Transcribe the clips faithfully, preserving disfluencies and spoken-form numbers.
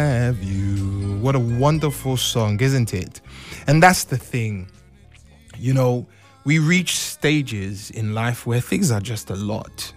Have you. What a wonderful song, isn't it? And that's the thing. You know, we reach stages in life where things are just a lot.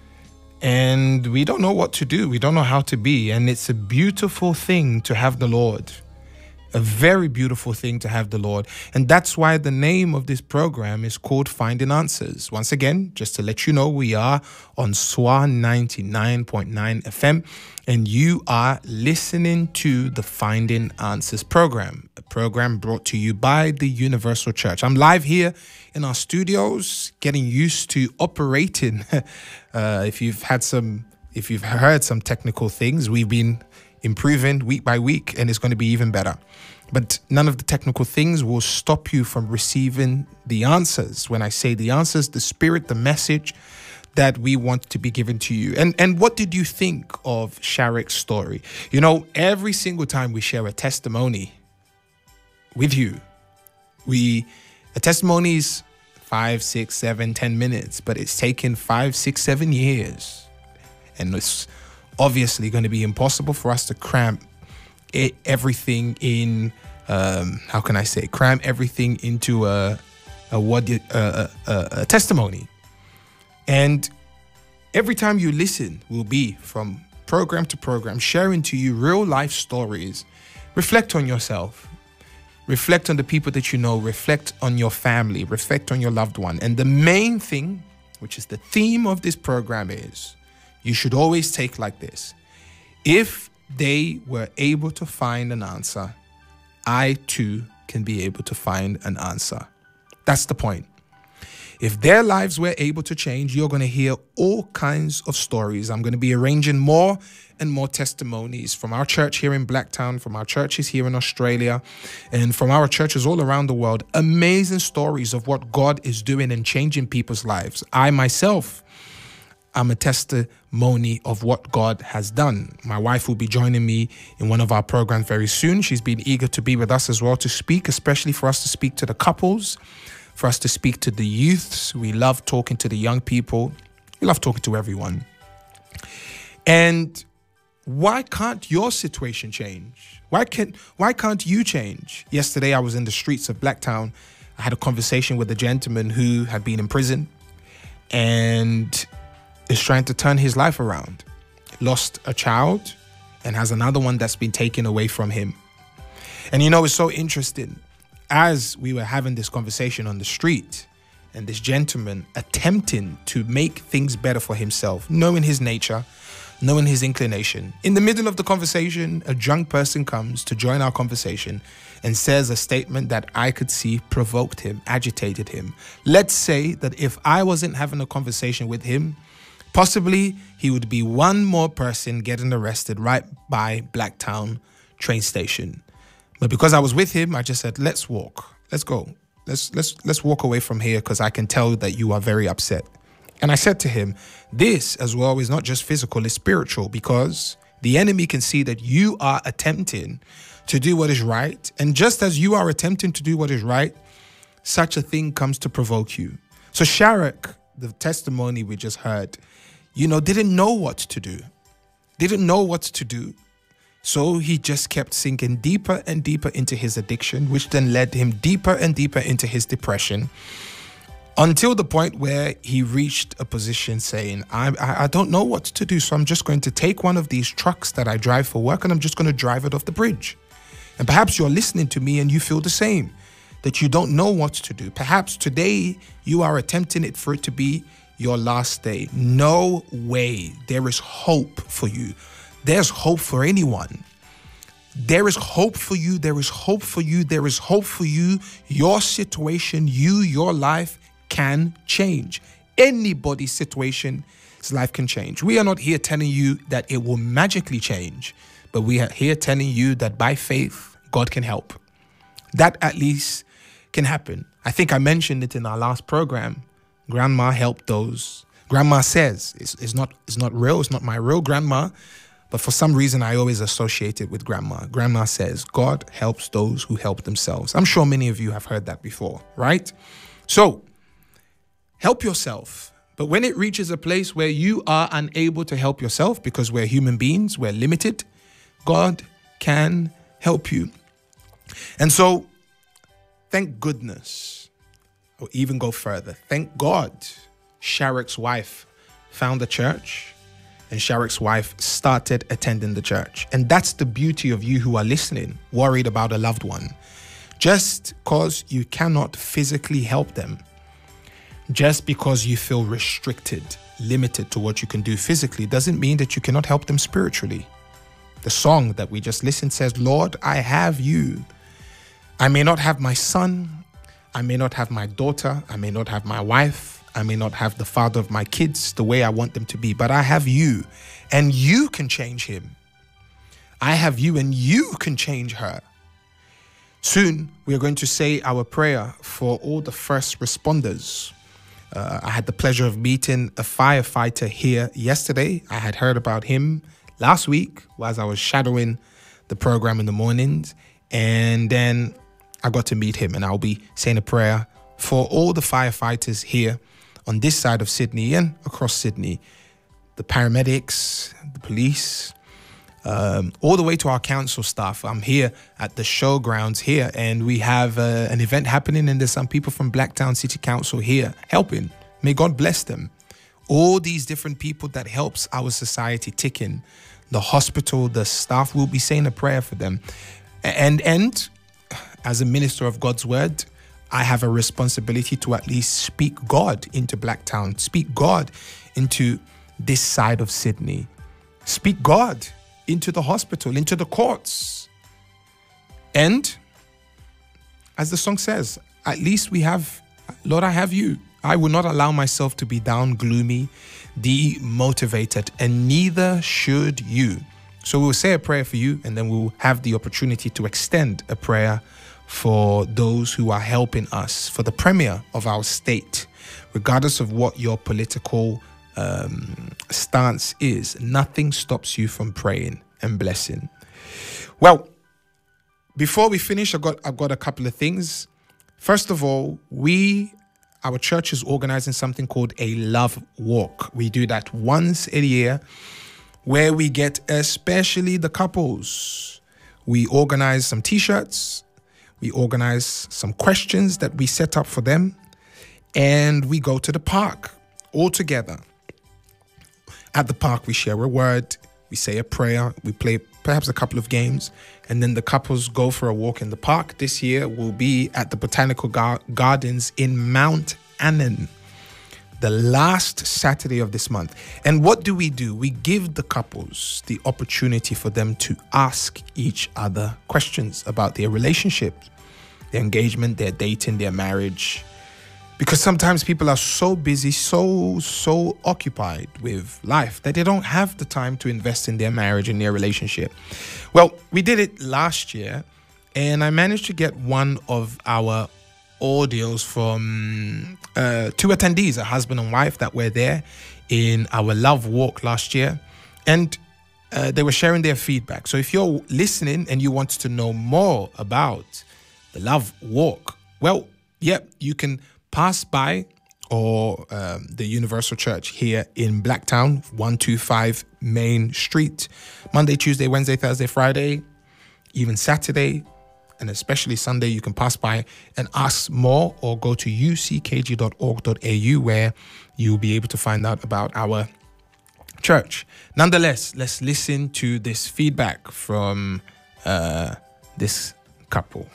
And we don't know what to do. We don't know how to be. And it's a beautiful thing to have the Lord. A very beautiful thing to have the Lord. And that's why the name of this program is called Finding Answers. Once again, just to let you know, we are on S W A ninety-nine point nine F M, and you are listening to the Finding Answers program, a program brought to you by the Universal Church. I'm live here in our studios, getting used to operating. uh, if you've had some, if you've heard some technical things, we've been improving week by week, and it's going to be even better. But none of the technical things will stop you from receiving the answers. When I say the answers, the spirit, the message that we want to be given to you. And and what did you think of Sharek's story? You know, every single time we share a testimony with you, we a testimony is five, six, seven, ten minutes, but it's taken five, six, seven years. And it's obviously going to be impossible for us to cram it, everything in, um, how can I say, cram everything into a, a, what, a, a, a, a testimony. And every time you listen will be from program to program, sharing to you real life stories. Reflect on yourself. Reflect on the people that you know. Reflect on your family. Reflect on your loved one. And the main thing, which is the theme of this program, is you should always take like this. If they were able to find an answer, I too can be able to find an answer. That's the point. If their lives were able to change, you're going to hear all kinds of stories. I'm going to be arranging more and more testimonies from our church here in Blacktown, from our churches here in Australia, and from our churches all around the world. Amazing stories of what God is doing and changing people's lives. I myself, I'm a testimony of what God has done. My wife will be joining me in one of our programs very soon. She's been eager to be with us as well to speak, especially for us to speak to the couples, for us to speak to the youths. We love talking to the young people. We love talking to everyone. And why can't your situation change? Why can't, why can't you change? Yesterday, I was in the streets of Blacktown. I had a conversation with a gentleman who had been in prison and is trying to turn his life around. Lost a child and has another one that's been taken away from him. And you know, it's so interesting. As we were having this conversation on the street, and this gentleman attempting to make things better for himself, knowing his nature, knowing his inclination. In the middle of the conversation, a drunk person comes to join our conversation and says a statement that I could see provoked him, agitated him. Let's say that if I wasn't having a conversation with him, possibly he would be one more person getting arrested right by Blacktown train station. But because I was with him, I just said, let's walk. Let's go. Let's let's let's walk away from here because I can tell that you are very upset. And I said to him, this as well is not just physical, it's spiritual, because the enemy can see that you are attempting to do what is right. And just as you are attempting to do what is right, such a thing comes to provoke you. So Sharek, the testimony we just heard, you know, didn't know what to do. Didn't know what to do. So he just kept sinking deeper and deeper into his addiction, which then led him deeper and deeper into his depression, until the point where he reached a position saying, I, I, I don't know what to do, so I'm just going to take one of these trucks that I drive for work and I'm just going to drive it off the bridge. And perhaps you're listening to me and you feel the same, that you don't know what to do. Perhaps today you are attempting it for it to be your last day. No way. There is hope for you. There's hope for anyone. There is hope for you. There is hope for you. There is hope for you. Your situation, you, your life can change. Anybody's situation, his life can change. We are not here telling you that it will magically change, but we are here telling you that by faith, God can help. That at least can happen. I think I mentioned it in our last program. Grandma helped those. Grandma says, it's, it's not, it's not real. It's not my real grandma. But for some reason, I always associate it with grandma. Grandma says, God helps those who help themselves. I'm sure many of you have heard that before, right? So help yourself. But when it reaches a place where you are unable to help yourself because we're human beings, we're limited, God can help you. And so, thank goodness, or even go further, thank God, Sharek's wife found a church, and Sharek's wife started attending the church. And that's the beauty of you who are listening, worried about a loved one. Just because you cannot physically help them, just because you feel restricted, limited to what you can do physically, doesn't mean that you cannot help them spiritually. The song that we just listened says, Lord, I have you. I may not have my son, I may not have my daughter, I may not have my wife, I may not have the father of my kids the way I want them to be, but I have you, and you can change him. I have you, and you can change her. Soon, we are going to say our prayer for all the first responders. Uh, I had the pleasure of meeting a firefighter here yesterday. I had heard about him last week as I was shadowing the program in the mornings. And then I got to meet him, and I'll be saying a prayer for all the firefighters here on this side of Sydney and across Sydney, the paramedics, the police, um, all the way to our council staff. I'm here at the showgrounds here, and we have uh, an event happening, and there's some people from Blacktown City Council here helping. May God bless them. All these different people that helps our society ticking. The hospital, the staff, will be saying a prayer for them. And, and as a minister of God's word, I have a responsibility to at least speak God into Blacktown, speak God into this side of Sydney, speak God into the hospital, into the courts. And as the song says, at least we have, Lord, I have you. I will not allow myself to be down, gloomy, demotivated, and neither should you. So we'll say a prayer for you, and then we'll have the opportunity to extend a prayer for those who are helping us, for the premier of our state, regardless of what your political um, stance is. Nothing stops you from praying and blessing. Well, before we finish, I've got, I've got a couple of things. First of all, we, our church is organizing something called a love walk. We do that once a year, where we get especially the couples. We organize some t-shirts. We organize some questions that we set up for them, and we go to the park all together. At the park, we share a word, we say a prayer, we play perhaps a couple of games, and then the couples go for a walk in the park. This year will be at the Botanical Gar- Gardens in Mount Annan, the last Saturday of this month. And what do we do? We give the couples the opportunity for them to ask each other questions about their relationship, their engagement, their dating, their marriage. Because sometimes people are so busy, so, so occupied with life that they don't have the time to invest in their marriage and their relationship. Well, we did it last year, and I managed to get one of our audios from uh, two attendees, a husband and wife that were there in our love walk last year. And uh, they were sharing their feedback. So if you're listening and you want to know more about the love walk, well, yeah, you can pass by or um, the Universal Church here in Blacktown, one two five Main Street, Monday, Tuesday, Wednesday, Thursday, Friday, even Saturday, and especially Sunday. You can pass by and ask more, or go to u c k g dot org dot a u, where you'll be able to find out about our church. Nonetheless, let's listen to this feedback from uh, this couple.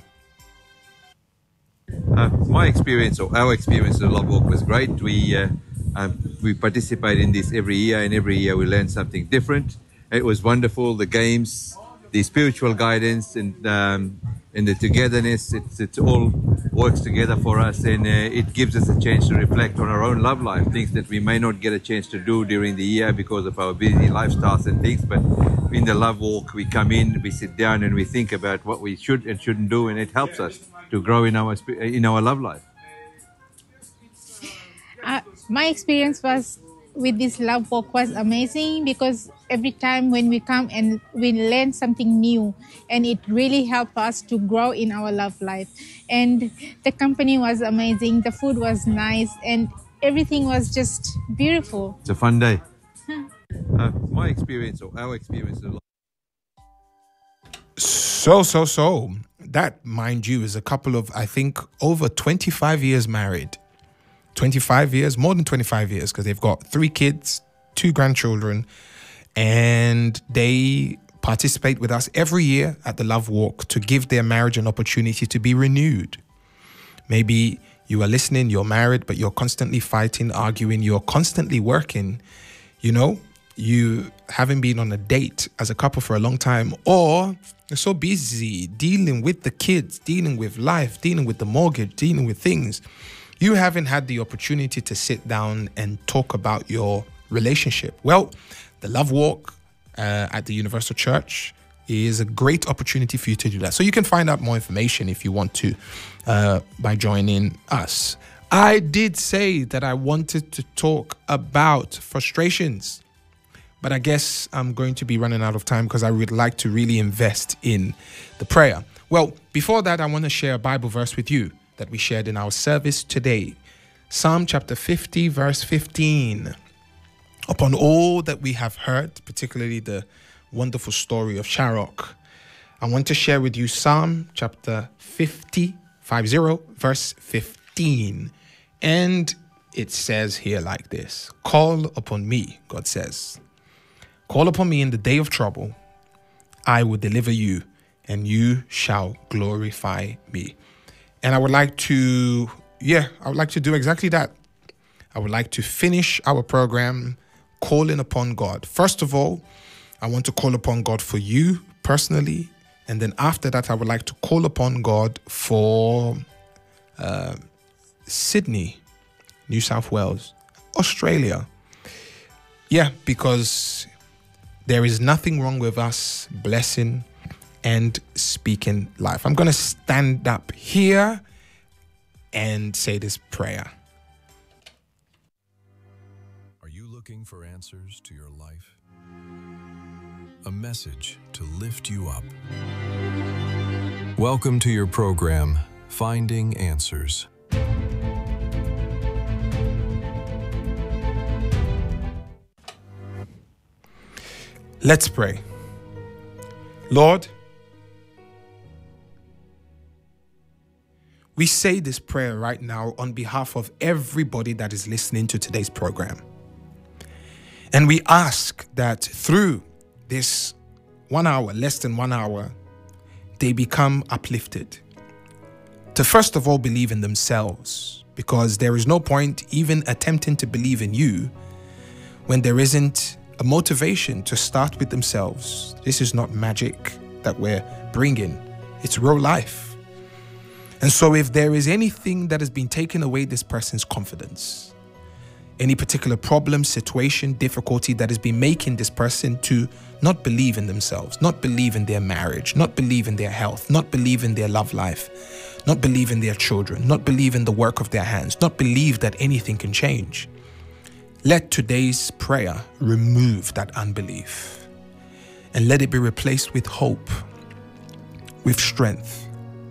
Uh, my experience, or our experience of the Love Walk, was great. We uh, uh, we participate in this every year, and every year we learn something different. It was wonderful. The games, the spiritual guidance, and um, and the togetherness. It's it's all works together for us, and uh, it gives us a chance to reflect on our own love life, things that we may not get a chance to do during the year because of our busy lifestyles and things. But in the Love Walk, we come in, we sit down, and we think about what we should and shouldn't do, and it helps us to grow in our in our love life. Uh, my experience was with this love walk was amazing, because every time when we come and we learn something new, and it really helped us to grow in our love life. And the company was amazing, the food was nice, and everything was just beautiful. It's a fun day. Uh, my experience, or our experience, So, so, so, that, mind you, is a couple of, I think, over twenty-five years married. twenty-five years, more than twenty-five years, because they've got three kids, two grandchildren, and they participate with us every year at the Love Walk to give their marriage an opportunity to be renewed. Maybe you are listening, you're married, but you're constantly fighting, arguing, you're constantly working, you know, you haven't been on a date as a couple for a long time, or you're so busy dealing with the kids, dealing with life, dealing with the mortgage, dealing with things. You haven't had the opportunity to sit down and talk about your relationship. Well, the Love Walk uh, at the Universal Church is a great opportunity for you to do that. So you can find out more information if you want to uh, by joining us. I did say that I wanted to talk about frustrations, but I guess I'm going to be running out of time because I would like to really invest in the prayer. Well, before that, I want to share a Bible verse with you that we shared in our service today. Psalm chapter fifty, verse fifteen. Upon all that we have heard, particularly the wonderful story of Sharok, I want to share with you Psalm chapter fifty, fifty, verse fifteen. And it says here like this: call upon me, God says. Call upon me in the day of trouble. I will deliver you, and you shall glorify me. And I would like to, yeah, I would like to do exactly that. I would like to finish our program calling upon God. First of all, I want to call upon God for you personally. And then after that, I would like to call upon God for uh, Sydney, New South Wales, Australia. Yeah, because there is nothing wrong with us blessing and speaking life. I'm going to stand up here and say this prayer. Are you looking for answers to your life? A message to lift you up. Welcome to your program, Finding Answers. Let's pray. Lord, we say this prayer right now on behalf of everybody that is listening to today's program. And we ask that through this one hour, less than one hour, they become uplifted. To first of all believe in themselves, because there is no point even attempting to believe in you when there isn't a motivation to start with themselves. This is not magic that we're bringing. It's real life. And so if there is anything that has been taking away this person's confidence, any particular problem, situation, difficulty that has been making this person to not believe in themselves, not believe in their marriage, not believe in their health, not believe in their love life, not believe in their children, not believe in the work of their hands, not believe that anything can change, let today's prayer remove that unbelief and let it be replaced with hope, with strength.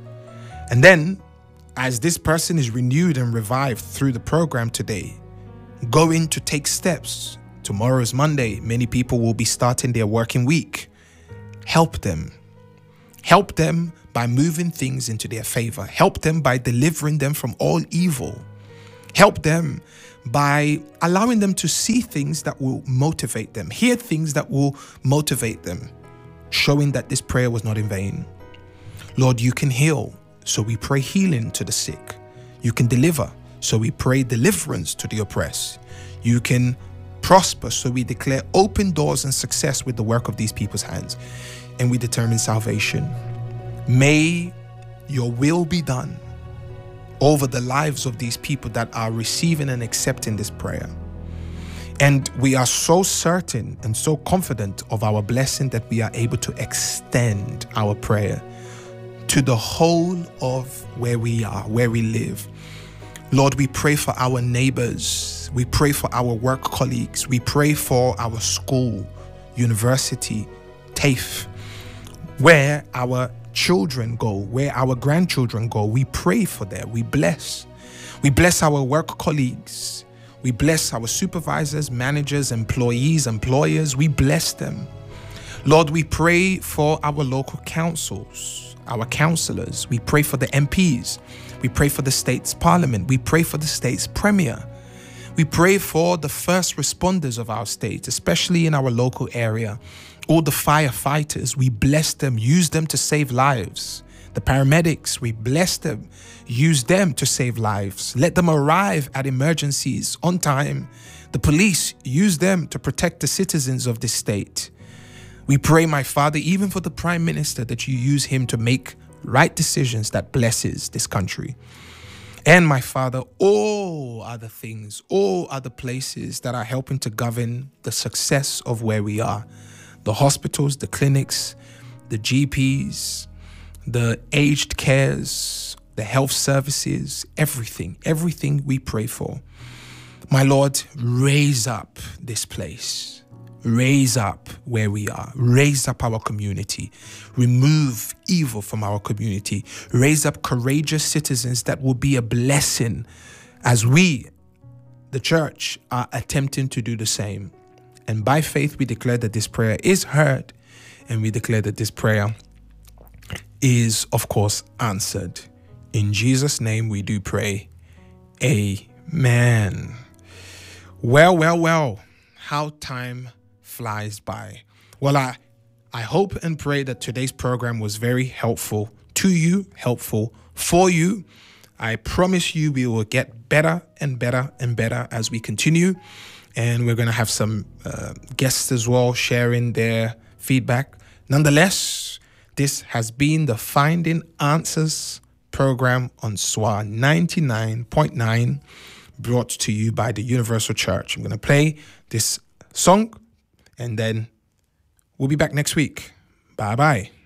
And then, as this person is renewed and revived through the program today, going to take steps. Tomorrow is Monday. Many people will be starting their working week. Help them. Help them by moving things into their favor. Help them by delivering them from all evil. Help them by allowing them to see things that will motivate them, hear things that will motivate them, showing that this prayer was not in vain. Lord, you can heal, so we pray healing to the sick. You can deliver, so we pray deliverance to the oppressed. You can prosper, so we declare open doors and success with the work of these people's hands, and we determine salvation. May your will be done over the lives of these people that are receiving and accepting this prayer. And we are so certain and so confident of our blessing that we are able to extend our prayer to the whole of where we are, where we live. Lord, we pray for our neighbors. We pray for our work colleagues. We pray for our school, university, TAFE, where our children go, where our grandchildren go. We pray for them. We bless. We bless our work colleagues. We bless our supervisors, managers, employees, employers. We bless them. Lord, we pray for our local councils, our councillors. We pray for the M Ps. We pray for the state's parliament. We pray for the state's premier. We pray for the first responders of our state, especially in our local area. All the firefighters, we bless them, use them to save lives. The paramedics, we bless them, use them to save lives. Let them arrive at emergencies on time. The police, use them to protect the citizens of this state. We pray, my Father, even for the Prime Minister, that you use him to make right decisions that blesses this country. And my Father, all other things, all other places that are helping to govern the success of where we are. The hospitals, the clinics, the G Ps, the aged cares, the health services, everything, everything we pray for. My Lord, raise up this place. Raise up where we are. Raise up our community. Remove evil from our community. Raise up courageous citizens that will be a blessing as we, the church, are attempting to do the same. And by faith, we declare that this prayer is heard, and we declare that this prayer is, of course, answered. In Jesus' name we do pray. Amen. Well, well, well, how time flies by. Well, I, I hope and pray that today's program was very helpful to you, helpful for you. I promise you we will get better and better and better as we continue. And we're going to have some uh, guests as well sharing their feedback. Nonetheless, this has been the Finding Answers program on S W A ninety-nine point nine, brought to you by the Universal Church. I'm going to play this song, and then we'll be back next week. Bye-bye.